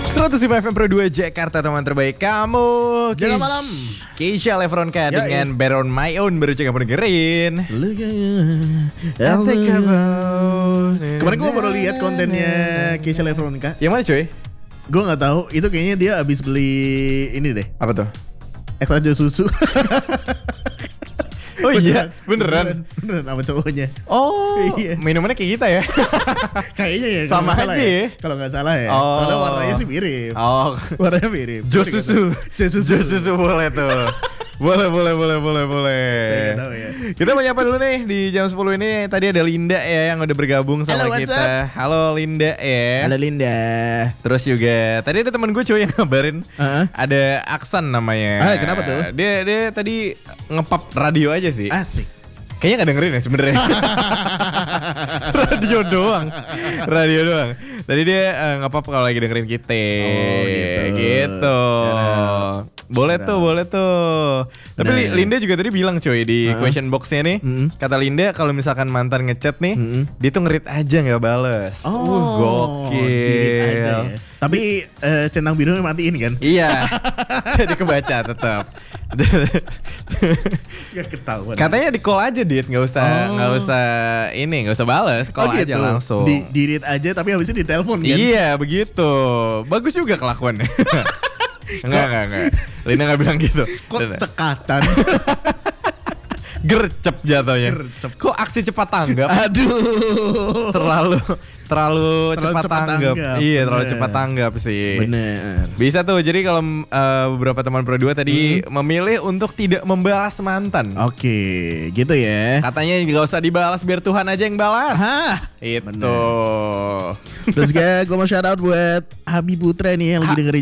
105 FM Pro 2 Jakarta, teman terbaik kamu. Jaga malam. Keisha Lefronka dengan Bear on My Own baru cek kamu dengerin. Kemarin gue baru lihat kontennya Keisha Lefronka. Yang mana cuy? Gue nggak tahu. Itu kayaknya dia abis beli ini deh. Apa tuh? Extra jus susu. Oh iya, beneran sama cowoknya. Oh iya. Minumannya kayak kita ya. Kayaknya ya. Sama aja ya. Kalau nggak salah ya. Oh. Soalnya warnanya sih mirip. Oh, Warnanya mirip. jus susu. Jus susu boleh tuh. Boleh. Nggak tahu ya. Kita mau nyapa dulu nih di jam 10 ini. Tadi ada Linda ya yang udah bergabung sama Halo, what's kita. Halo Linda ya. Halo Linda. Terus juga tadi ada teman gue cuy yang ngabarin. Ada Aksan namanya. Kenapa tuh? Dia tadi ngepap radio aja sih. Asik. Kayaknya gak dengerin ya sebenarnya. Radio doang. Tadi dia ngepap kalau lagi dengerin kita. Oh Gitu. Boleh tuh. Tapi Linda juga tadi bilang cuy di question box-nya nih. Kata Linda kalau misalkan mantan ngechat nih, dia tuh ngerit aja gak bales. Gokil aja ya. Tapi centang birunya matiin kan? Iya. Jadi kebaca tetap. Gak ketahuan. Katanya di call aja Dit, nggak usah bales, call aja langsung. Di read aja tapi habis itu ditelepon kan? Iya begitu, bagus juga kelakuannya. Enggak. Lina nggak bilang gitu. Kok cekatan? Gercep jatuhnya. Kok aksi cepat tanggap? Aduh. Terlalu cepat tanggap. Iya, terlalu cepat tanggap sih. Bener. Bisa tuh. Jadi kalau beberapa teman Pro 2 tadi memilih untuk tidak membalas mantan. Oke, gitu ya. Katanya nggak usah dibalas, biar Tuhan aja yang balas. Itu. Terus gue mau shout out buat Abi Putra nih yang lagi dengerin